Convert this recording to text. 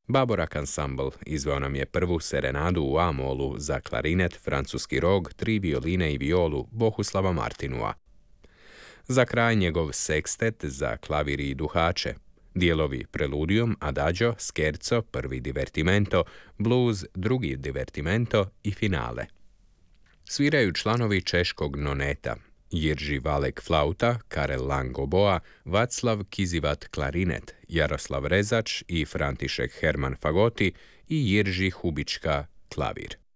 Baborak Ensemble izveo nam je prvu serenadu u A-molu za klarinet, francuski rog, 3 violine i violu Bohuslava Martinua. Za kraj njegov sekstet za klavir i duhače, dijelovi Preludium, Adagio, Scherzo, prvi divertimento, Blues, drugi divertimento i finale. Sviraju članovi češkog noneta, Jirži Valek flauta, Karel Lang oboa, Vaclav Kizivat klarinet, Jaroslav Rezač i František Herman fagoti i Jirži Hubička klavir.